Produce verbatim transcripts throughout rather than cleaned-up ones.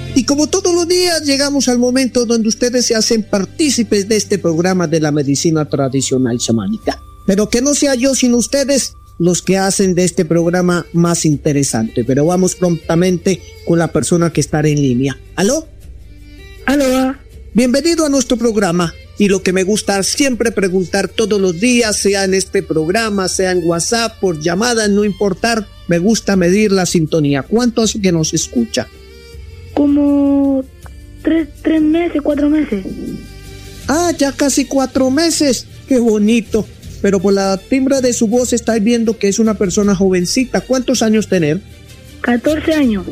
Y como todos los días llegamos al momento donde ustedes se hacen partícipes de este programa de la medicina tradicional chamánica. Pero que no sea yo sino ustedes los que hacen de este programa más interesante. Pero vamos prontamente con la persona que estará en línea. ¿Aló? ¿Aló? Bienvenido a nuestro programa. Y lo que me gusta siempre preguntar todos los días, sea en este programa, sea en WhatsApp, por llamada, no importar, me gusta medir la sintonía. ¿Cuánto hace que nos escucha? Como tres, tres meses, cuatro meses. Ah, ya casi cuatro meses. Qué bonito. Pero por la timbre de su voz estáis viendo que es una persona jovencita. ¿Cuántos años tener? catorce años.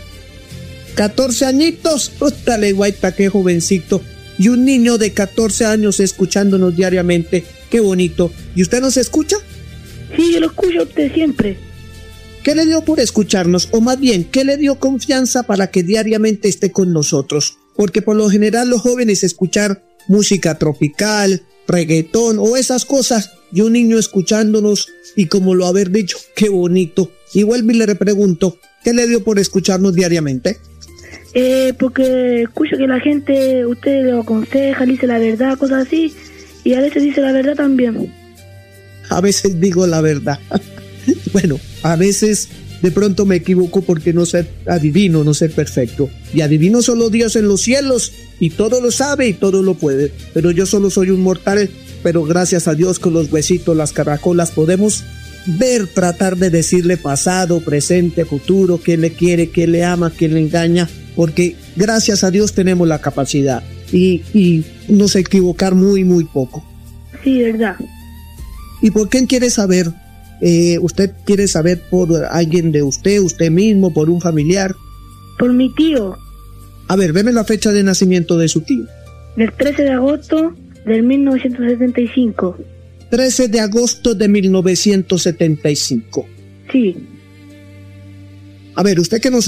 catorce añitos. Dale, guaita, qué jovencito. Y un niño de catorce años escuchándonos diariamente. Qué bonito. ¿Y usted nos escucha? Sí, yo lo escucho a usted siempre. ¿Qué le dio por escucharnos? O más bien, ¿qué le dio confianza para que diariamente esté con nosotros? Porque por lo general los jóvenes escuchar música tropical, reggaetón o esas cosas, y un niño escuchándonos y como lo haber dicho, qué bonito. Y vuelvo y le pregunto, ¿qué le dio por escucharnos diariamente? Eh, porque escucho que la gente, usted lo aconseja, le dice la verdad, cosas así, y a veces dice la verdad también. A veces digo la verdad. Bueno, a veces de pronto me equivoco porque no ser adivino, no ser perfecto. Y adivino solo Dios en los cielos, y todo lo sabe y todo lo puede. Pero yo solo soy un mortal, pero gracias a Dios con los huesitos, las caracolas, podemos ver, tratar de decirle pasado, presente, futuro, quién le quiere, quién le ama, quién le engaña, porque gracias a Dios tenemos la capacidad y, y nos equivocar muy, muy poco. Sí, verdad. ¿Y por qué quiere saber? Eh, ¿Usted quiere saber por alguien de usted, usted mismo, por un familiar? Por mi tío. A ver, veme la fecha de nacimiento de su tío. Del trece de agosto del mil novecientos setenta y cinco. trece de agosto de mil novecientos setenta y cinco. Sí. A ver, usted que nos